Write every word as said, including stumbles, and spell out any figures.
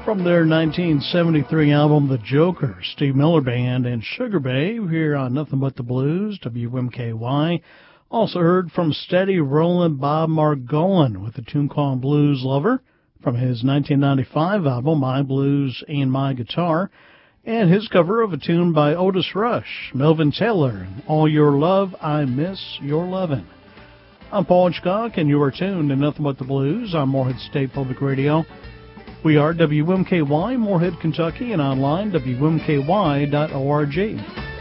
From their nineteen seventy-three album, The Joker, Steve Miller Band and Sugar Babe here on Nothing But the Blues, W M K Y. Also heard from Steady Rollin' Bob Margolin with a tune called Blues Lover from his nineteen ninety-five album, My Blues and My Guitar, and his cover of a tune by Otis Rush, Melvin Taylor, All Your Love, I Miss Your Lovin'. I'm Paul Hitchcock, and you are tuned to Nothing But the Blues on Morehead State Public Radio. We are W M K Y, Morehead, Kentucky, and online, W M K Y dot org.